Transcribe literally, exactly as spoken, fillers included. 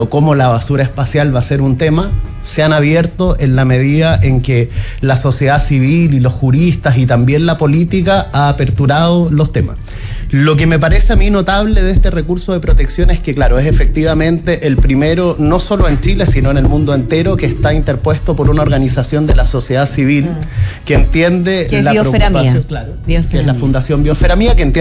cómo la basura espacial va a ser un tema, se han abierto en la medida en que la sociedad civil y los juristas y también la política ha aperturado los temas. Lo que me parece a mí notable de este recurso de protección es que, claro, es efectivamente el primero, no solo en Chile, sino en el mundo entero, que está interpuesto por una organización de la sociedad civil mm. que entiende que es la Bioferamía. preocupación, claro, Bioferamía. que es la Fundación Bioferamía, que entiende